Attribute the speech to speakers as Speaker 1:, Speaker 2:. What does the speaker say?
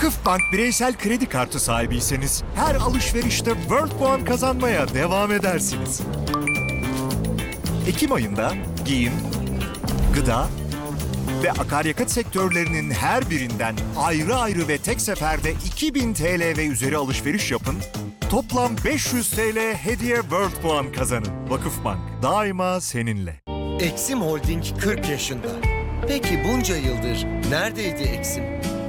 Speaker 1: Vakıfbank bireysel kredi kartı sahibiyseniz her alışverişte World Puan kazanmaya devam edersiniz. Ekim ayında giyim, gıda ve akaryakıt sektörlerinin her birinden ayrı ayrı ve tek seferde 2000 TL ve üzeri alışveriş yapın. Toplam 500 TL hediye World Puan kazanın. Vakıfbank daima seninle.
Speaker 2: Eksim Holding 40 yaşında. Peki bunca yıldır neredeydi Eksim?